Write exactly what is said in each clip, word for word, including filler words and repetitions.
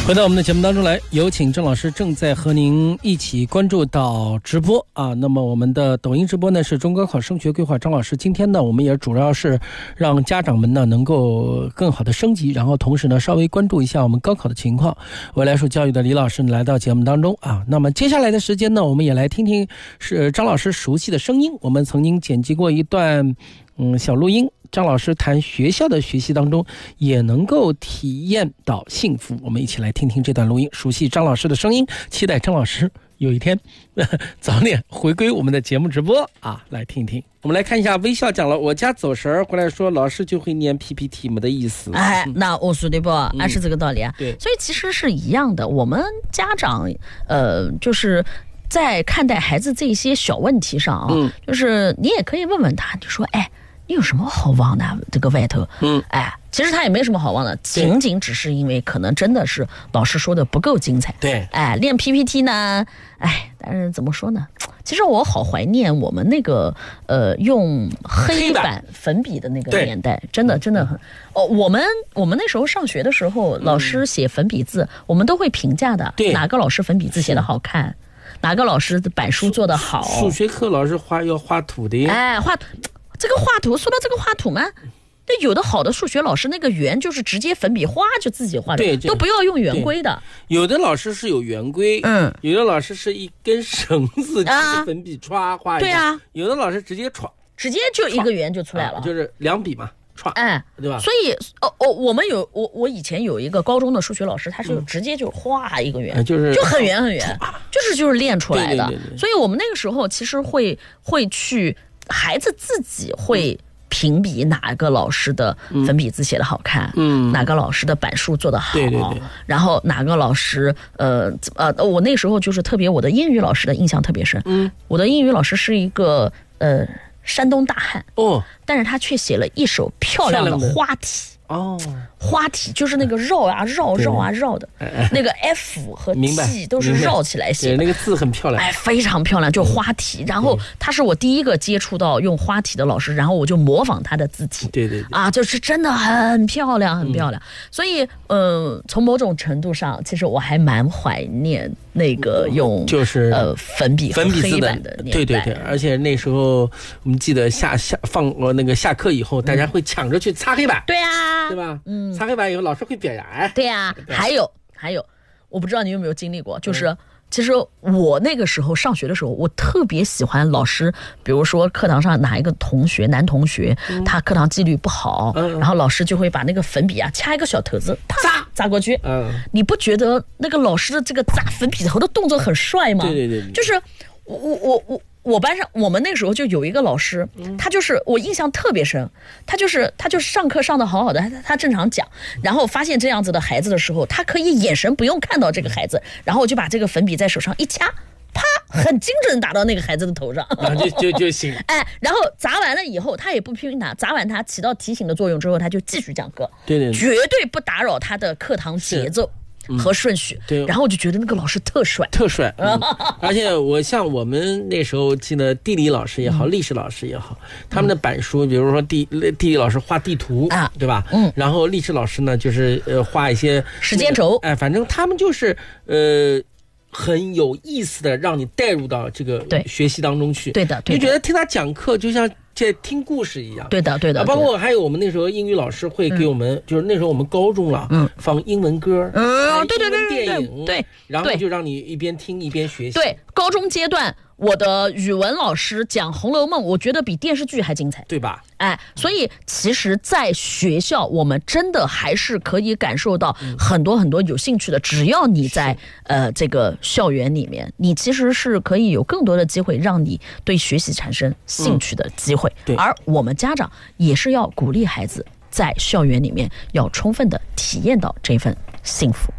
回到我们的节目当中来，有请郑老师正在和您一起关注到直播啊。那么我们的抖音直播呢是中高考升学规划张老师。今天呢，我们也主要是让家长们呢能够更好的升级，然后同时呢稍微关注一下我们高考的情况。未来数教育的李老师来到节目当中啊。那么接下来的时间呢，我们也来听听是张老师熟悉的声音。我们曾经剪辑过一段嗯小录音。张老师谈学校的学习当中也能够体验到幸福，我们一起来听听这段录音，熟悉张老师的声音，期待张老师有一天呵呵早点回归我们的节目直播啊，来听听。我们来看一下微笑讲了，我家走神儿回来说老师就会念 P P T 没的意思。 哎，那我说对不？还、嗯、是这个道理啊。 对， 所以其实是一样的，我们家长呃就是在看待孩子这些小问题上啊，嗯、就是你也可以问问他，你说哎。你有什么好忘的？这个外头，嗯，哎，其实他也没什么好忘的，仅仅只是因为可能真的是老师说的不够精彩。 对， 哎，练 P P T 呢，哎，但是怎么说呢？其实我好怀念我们那个呃用黑板粉笔的那个年代，真的真的很哦。我们我们那时候上学的时候，老师写粉笔字，嗯、我们都会评价的， 对， 哪个老师粉笔字写得好看，哪个老师的板书做得好。 数学课老师画要画图的， 哎，画。这个画图，说到这个画图嘛，那有的好的数学老师那个圆就是直接粉笔画就自己画的，都不要用圆规的。 有的老师是有圆规，嗯，有的老师是一根绳子，啊、粉笔歘画一下， 对啊， 有的老师直接歘， 直接就一个圆就出来了， 啊、就是两笔嘛。 哎， 对吧？ 所以哦哦，我们有我我以前有一个高中的数学老师，他是有直接就画一个圆， 嗯、就是就很圆很圆，就是就是练出来的。 对对对对， 所以我们那个时候其实会会去。孩子自己会评比哪个老师的粉笔字写得好看，嗯，哪个老师的板书做得好， 对对对， 然后哪个老师，呃呃，我那时候就是特别我的英语老师的印象特别深，嗯，我的英语老师是一个呃山东大汉哦，但是他却写了一手漂亮的花体。哦，花体就是那个绕啊绕绕啊绕的，那个 F 和 T 都是绕起来写的， 那个字很漂亮， 哎，非常漂亮，就花体。然后他是我第一个接触到用花体的老师，然后我就模仿他的字体， 对对对， 啊，就是真的很漂亮，很漂亮。嗯、所以，呃，从某种程度上，其实我还蛮怀念那个用就是呃粉笔和黑板的年代， 对对对，而且那时候我们记得下下放呃那个下课以后，大家会抢着去擦黑板， 对啊。 对吧？嗯，擦黑板以后，老师会表扬。 对呀、啊，还有还有，我不知道你有没有经历过，就是、嗯、其实我那个时候上学的时候，我特别喜欢老师，比如说课堂上哪一个同学，男同学，嗯、他课堂纪律不好，嗯、然后老师就会把那个粉笔啊掐一个小头子，啪砸过去。嗯，你不觉得那个老师的这个砸粉笔头的动作很帅吗？ 对对对， 就是我我我我。我班上，我们那个时候就有一个老师，他就是我印象特别深，他就是他就是上课上的好好的，他他正常讲，然后发现这样子的孩子的时候，他可以眼神不用看到这个孩子，然后就把这个粉笔在手上一掐，啪，很精准打到那个孩子的头上， 啊、就就就行。 哎，然后砸完了以后，他也不批评他，砸完他起到提醒的作用之后，他就继续讲课， 对对， 绝对不打扰他的课堂节奏。和顺序、嗯， 对， 然后我就觉得那个老师特帅， 特帅。嗯、而且我像我们那时候记得地理老师也好，历史老师也好，他们的板书，比如说地地理老师画地图啊，对吧？嗯，然后历史老师呢，就是呃画一些时间轴， 哎，反正他们就是呃。很有意思的让你带入到这个学习当中去， 对的，对的， 你觉得听他讲课就像在听故事一样， 对的，对的。 啊、包括还有我们那时候英语老师会给我们，嗯、就是那时候我们高中了，嗯，放英文歌， 嗯，对对对， 电影， 对， 然后就让你一边听一边学习。 对，高中阶段。我的语文老师讲《红楼梦》，我觉得比电视剧还精彩， 对吧？ 哎，所以其实在学校我们真的还是可以感受到很多很多有兴趣的，只要你在呃这个校园里面，你其实是可以有更多的机会让你对学习产生兴趣的机会。 嗯、对， 而我们家长也是要鼓励孩子在校园里面要充分的体验到这份幸福。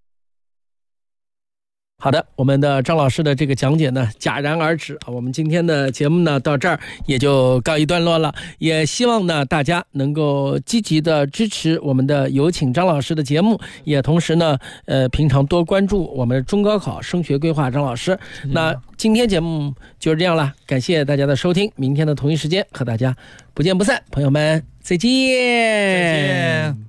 好的，我们的张老师的这个讲解呢戛然而止啊，我们今天的节目呢到这儿也就告一段落了，也希望呢大家能够积极的支持我们的有请张老师的节目，也同时呢呃平常多关注我们中高考升学规划张老师。嗯、那今天节目就是这样了，感谢大家的收听，明天的同一时间和大家不见不散，朋友们再见。 再见。